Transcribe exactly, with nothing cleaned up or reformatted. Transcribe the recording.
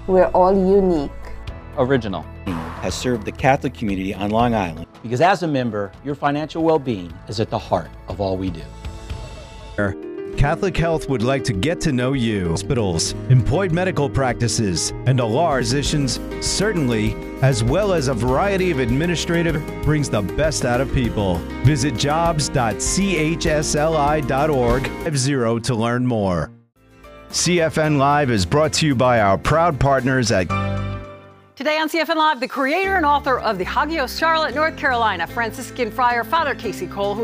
We're all unique. Original. Has served the Catholic community on Long Island. Because as a member, your financial well-being is at the heart of all we do. Catholic Health would like to get to know you. Hospitals, employed medical practices, and a large physicians, certainly, as well as a variety of administrative, brings the best out of people. Visit jobs dot c h s l i dot org to learn more. C F N Live is brought to you by our proud partners at Today on C F N Live, the creator and author of the Hagios Charlotte, North Carolina, Franciscan friar Father Casey Cole, who